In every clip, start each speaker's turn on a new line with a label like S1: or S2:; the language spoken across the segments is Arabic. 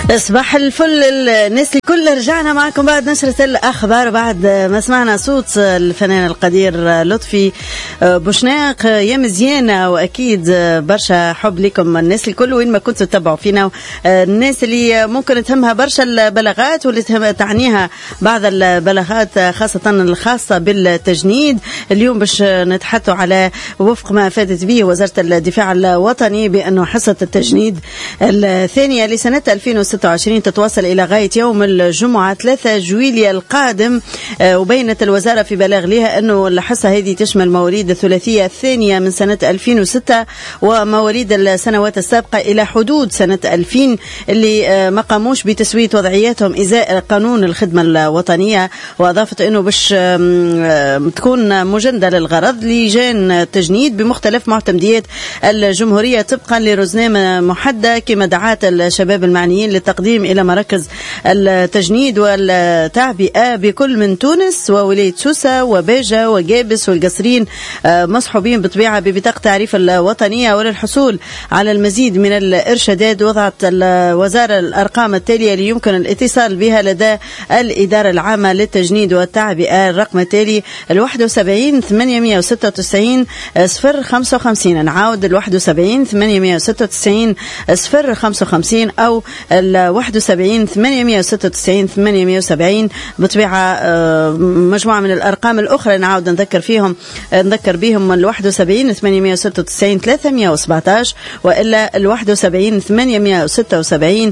S1: صباح الفل الناس الكل. رجعنا معكم بعد نشرة الأخبار بعد ما سمعنا صوت الفنان القدير لطفي بوشناق يا مزيانة، وأكيد برشا حب لكم الناس الكل وين ما كنتوا تتابعوا فينا. الناس اللي ممكن تهمها برشا البلاغات واللي تعنيها بعض البلاغات خاصة الخاصة بالتجنيد، اليوم باش نتحدثوا على وفق ما أفادت به وزارة الدفاع الوطني بأنه حصة التجنيد الثانية لسنة 2026 تتواصل إلى غاية يوم الجمعة 3 جويلية القادم. وبينت الوزارة في بلاغ لها أنه الحصة هذه تشمل مواليد الثلاثية الثانية من سنة 2006 ومواليد السنوات السابقة إلى حدود سنة 2000 اللي ما قاموش بتسوية وضعياتهم إزاء قانون الخدمة الوطنية. وأضافت أنه باش تكون مجندة للغرض لجان التجنيد بمختلف معتمديات الجمهورية طبقا لرزنامة محددة، كما دعات الشباب المعنيين للتقديم إلى مراكز التجنيد والتعبئة بكل من تونس وولاية سوسة وباجة وجابس والقصرين مصحوبين بطبيعة ببطاقة تعريف الوطنية. وللحصول على المزيد من الإرشادات وضعت الوزارة الأرقام التالية اللي يمكن الاتصال بها لدى الإدارة العامة للتجنيد والتعبئة. الرقم التالي 71 896 055. نعاود 71 896 055 أو 71 896 870. بطبيعة مجموعة من الأرقام الأخرى نعاود نذكر بهم 71 896 317 وإلا 71 876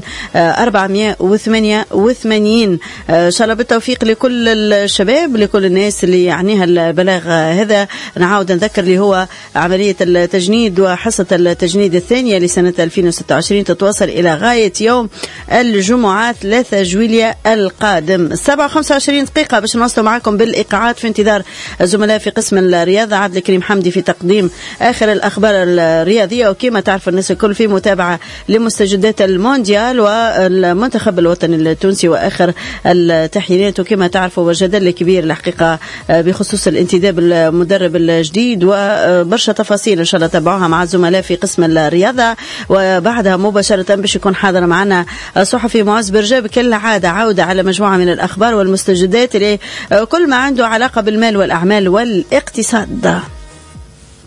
S1: 488. إن شاء الله بالتوفيق لكل الشباب، لكل الناس اللي يعنيها البلاغ هذا. نعاود نذكر اللي هو عملية التجنيد وحصة التجنيد الثانية لسنة 2026 تتواصل إلى غاية يوم الجمعة 3 جويلية القادم. 7:25 دقيقة باش نوصلوا معكم بالإيقاعات في انتظار الزملاء في قسم الرياضة عبد الكريم حمدي في تقديم آخر الأخبار الرياضية. وكما تعرف الناس الكل في متابعة لمستجدات المونديال والمنتخب الوطني التونسي وآخر التحيينات. وكما تعرفوا وجدل كبير الحقيقة بخصوص الانتداب المدرب الجديد وبرشا تفاصيل إن شاء الله تابعوها مع الزملاء في قسم الرياضة. وبعدها مباشرة باش يكون حاضر معنا صحفي معز برجاب كالعادة عودة على مجموعة من الأخبار والمستجدات اللي كل ما عنده علاقة بالمال والأعمال والاقتصاد.